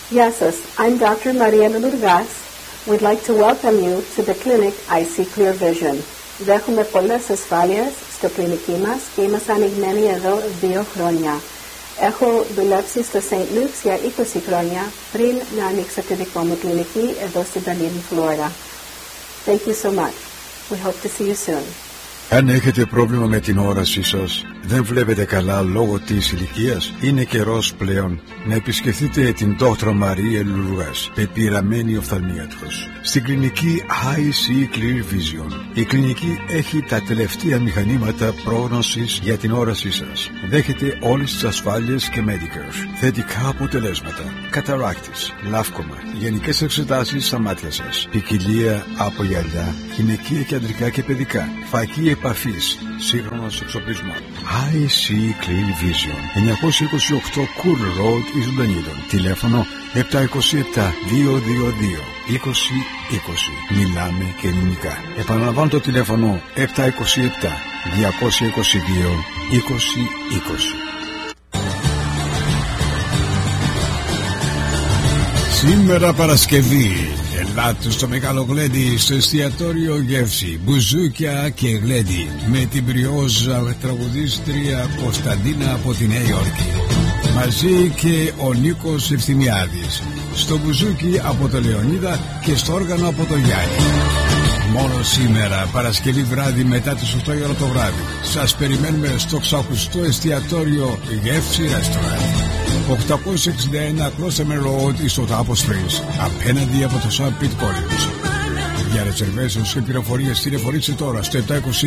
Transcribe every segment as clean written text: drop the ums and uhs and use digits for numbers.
Γεια σας, I'm Dr. Maria Lourgas. We'd like to welcome you to the clinic I See Clear Vision. Δέχομαι πολλές ασφάλειες στο κλινική μας και είμαστε ανοιγμένοι εδώ 2 χρόνια. Έχω δουλέψει στο St. Luke's για 20 χρόνια πριν να ανοίξω τη δικό μου κλινική εδώ στην Dunedin, Florida. Thank you so much. We hope to see you soon. Αν έχετε πρόβλημα με την όρασή σας, δεν βλέπετε καλά λόγω της ηλικίας, είναι καιρός πλέον να επισκεφτείτε την Dr. Maria Lourgas, πεπειραμένη οφθαλμίατρος, στην κλινική I See Clear Vision. Η κλινική έχει τα τελευταία μηχανήματα πρόγνωσης για την όρασή σας. Δέχεται όλες τις ασφάλειες και Medicare, θετικά αποτελέσματα, καταράκτης, λάφκομα, γενικές εξετάσεις στα μάτια σας, ποικιλία από γυαλιά, γυναικεία και αντρικά και παιδικά, φακή επαφής, σύγχρονος εξοπλισμός. I See Clear Vision, 928 Cool Road, εις Dunedin. Τηλέφωνο 727-222-2020. Μιλάμε και ελληνικά. Επαναλαμβάνω το τηλέφωνο 727-222-2020. Σήμερα Παρασκευή, ελάτε στο Μεγάλο Γλέντι, στο εστιατόριο Γεύση, μπουζούκια και γλέντι, με την πριόζα τραγουδίστρια Κωνσταντίνα από τη Νέα Υόρκη, μαζί και ο Νίκος Ευθυμιάδης, στο μπουζούκι από το Λεωνίδα και στο όργανο από το Γιάννη. Μόνο σήμερα, Παρασκευή βράδυ μετά τις 8 η ώρα το βράδυ, σας περιμένουμε στο ξακουστό εστιατόριο Γεύση Restaurant, 861 Closterman Road, στο Tapo Springs, απέναντι από το South Pitt College. Για reservations και πληροφορίες τηλεφωνήστε τώρα στο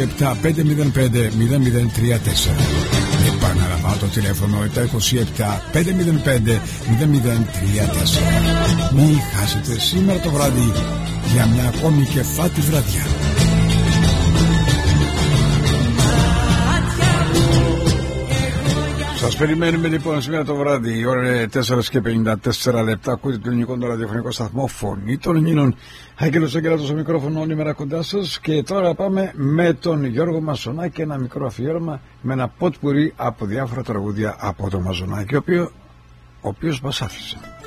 727-505-0034. Επαναλαμβάνω το τηλέφωνο 727-505-0034. Μην χάσετε σήμερα το βράδυ για μια ακόμη κεφάτη βραδιά. Σας περιμένουμε λοιπόν σήμερα το βράδυ. Η ώρα είναι 4:54 λεπτά. Ακούτε το ελληνικό το ραδιοφωνικό σταθμό Φωνή των Ελλήνων. Άγγελος Αγγελάτος στο μικρόφωνο, όλη μέρα κοντά σας. Και τώρα πάμε με τον Γιώργο Μαζονάκη, ένα μικρό αφιέρωμα με ένα ποτπουρί από διάφορα τραγούδια από τον Μαζονάκη, ο οποίος μας άφησε.